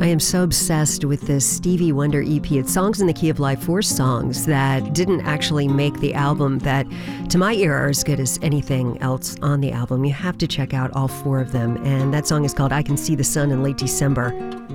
I am so obsessed with this Stevie Wonder EP. It's Songs in the Key of Life, 4 songs that didn't actually make the album that, to my ear, are as good as anything else on the album. You have to check out all 4 of them. And that song is called I Can See the Sun in Late December.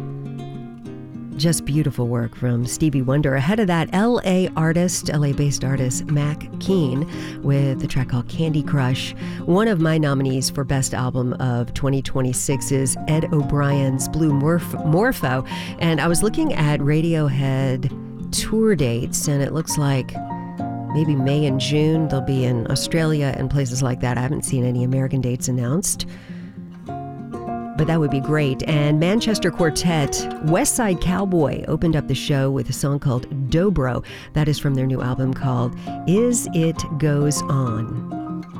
Just beautiful work from Stevie Wonder. Ahead of that, LA-based artist Mac Keane with the track called Candy Crush. One of my nominees for Best Album of 2026 is Ed O'Brien's Blue Morpho. And I was looking at Radiohead tour dates, and it looks like maybe May and June they'll be in Australia and places like that. I haven't seen any American dates announced, but that would be great. And Manchester Quartet, West Side Cowboy, opened up the show with a song called Dobro. That is from their new album called Is It Goes On.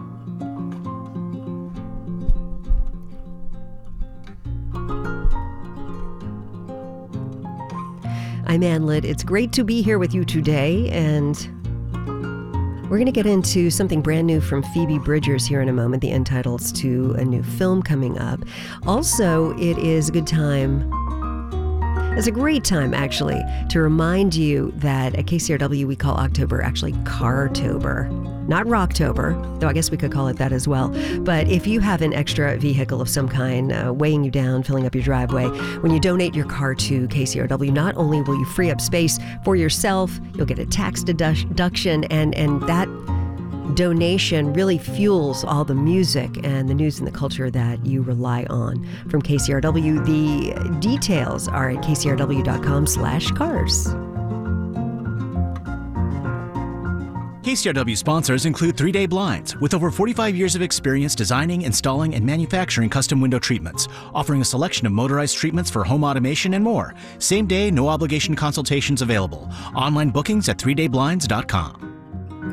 I'm Ann Litt. It's great to be here with you today, and we're going to get into something brand new from Phoebe Bridgers here in a moment, the end titles to a new film coming up. Also, it is a good time, it's a great time actually, to remind you that at KCRW we call October actually Cartober. Not Rocktober, though I guess we could call it that as well. But if you have an extra vehicle of some kind weighing you down, filling up your driveway, when you donate your car to KCRW, not only will you free up space for yourself, you'll get a tax deduction, and that donation really fuels all the music and the news and the culture that you rely on from KCRW. The details are at kcrw.com/cars. KCRW sponsors include 3 Day Blinds, with over 45 years of experience designing, installing, and manufacturing custom window treatments, offering a selection of motorized treatments for home automation and more. Same day, no obligation consultations available. Online bookings at 3dayblinds.com.